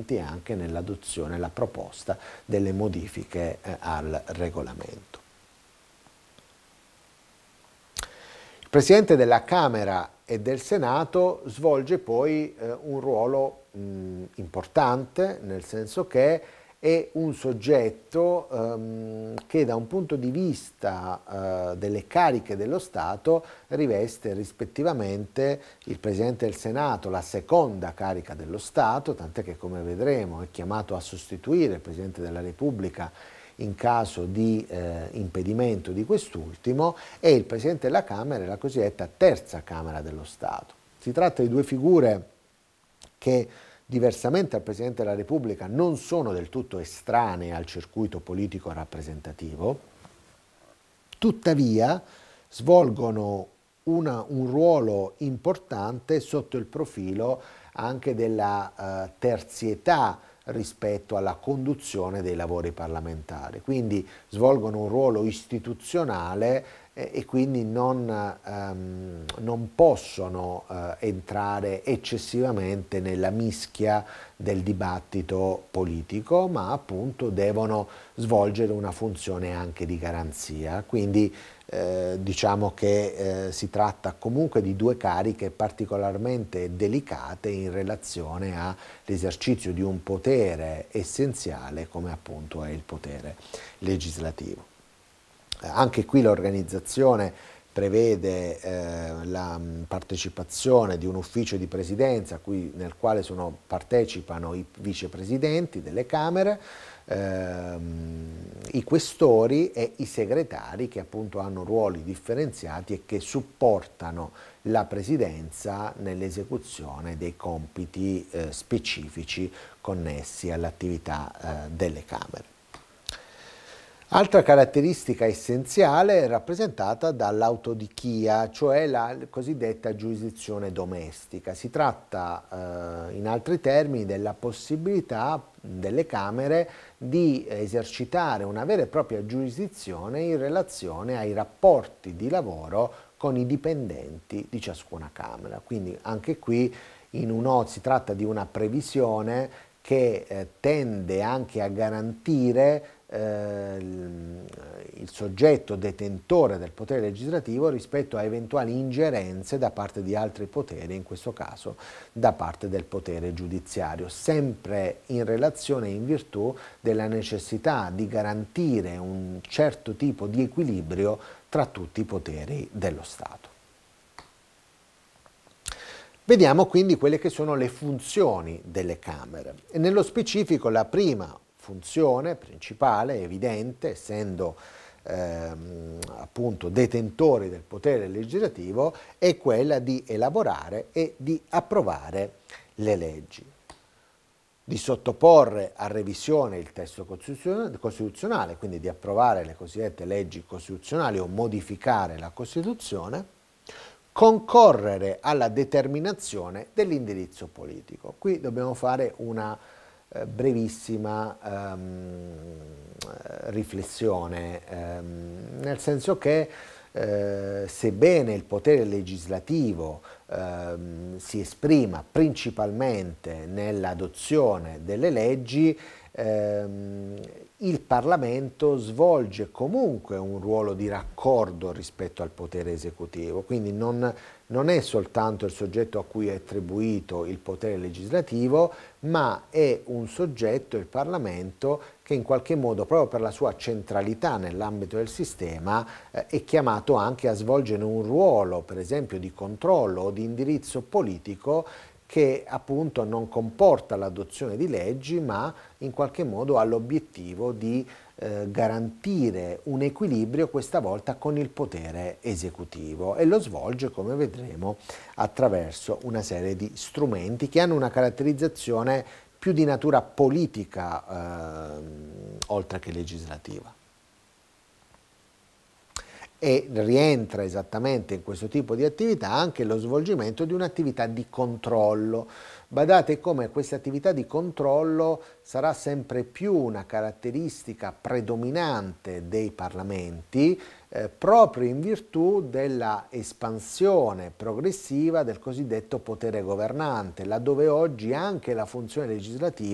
avanti anche nell'adozione, la proposta delle modifiche al regolamento. Il Presidente della Camera e del Senato svolge poi un ruolo importante, nel senso che è un soggetto che da un punto di vista delle cariche dello Stato riveste rispettivamente il Presidente del Senato, la seconda carica dello Stato, tant'è che, come vedremo, è chiamato a sostituire il Presidente della Repubblica in caso di impedimento di quest'ultimo, e il Presidente della Camera è la cosiddetta terza Camera dello Stato. Si tratta di due figure che, diversamente dal Presidente della Repubblica, non sono del tutto estranee al circuito politico rappresentativo, tuttavia svolgono un ruolo importante sotto il profilo anche della terzietà rispetto alla conduzione dei lavori parlamentari, quindi svolgono un ruolo istituzionale e quindi non possono entrare eccessivamente nella mischia del dibattito politico, ma appunto devono svolgere una funzione anche di garanzia. Quindi diciamo che si tratta comunque di due cariche particolarmente delicate in relazione all'esercizio di un potere essenziale come appunto è il potere legislativo. Anche qui l'organizzazione prevede la partecipazione di un ufficio di presidenza nel quale partecipano i vicepresidenti delle Camere, i questori e i segretari, che appunto hanno ruoli differenziati e che supportano la presidenza nell'esecuzione dei compiti specifici connessi all'attività delle Camere. Altra caratteristica essenziale è rappresentata dall'autodichia, cioè la cosiddetta giurisdizione domestica. Si tratta, in altri termini, della possibilità delle Camere di esercitare una vera e propria giurisdizione in relazione ai rapporti di lavoro con i dipendenti di ciascuna Camera. Quindi anche qui si tratta di una previsione che tende anche a garantire il soggetto detentore del potere legislativo rispetto a eventuali ingerenze da parte di altri poteri, in questo caso da parte del potere giudiziario, sempre in relazione e in virtù della necessità di garantire un certo tipo di equilibrio tra tutti i poteri dello Stato. Vediamo quindi quelle che sono le funzioni delle Camere. E nello specifico la prima funzione principale, evidente, essendo appunto detentori del potere legislativo, è quella di elaborare e di approvare le leggi, di sottoporre a revisione il testo costituzionale, quindi di approvare le cosiddette leggi costituzionali o modificare la Costituzione, concorrere alla determinazione dell'indirizzo politico. Qui dobbiamo fare una brevissima riflessione, nel senso che sebbene il potere legislativo si esprima principalmente nell'adozione delle leggi, il Parlamento svolge comunque un ruolo di raccordo rispetto al potere esecutivo, quindi non è soltanto il soggetto a cui è attribuito il potere legislativo, ma è un soggetto, il Parlamento, che in qualche modo, proprio per la sua centralità nell'ambito del sistema, è chiamato anche a svolgere un ruolo, per esempio, di controllo o di indirizzo politico che appunto non comporta l'adozione di leggi, ma in qualche modo ha l'obiettivo di garantire un equilibrio, questa volta con il potere esecutivo, e lo svolge, come vedremo, attraverso una serie di strumenti che hanno una caratterizzazione più di natura politica oltre che legislativa. E rientra esattamente in questo tipo di attività anche lo svolgimento di un'attività di controllo. Badate come questa attività di controllo sarà sempre più una caratteristica predominante dei parlamenti, proprio in virtù della espansione progressiva del cosiddetto potere governante, laddove oggi anche la funzione legislativa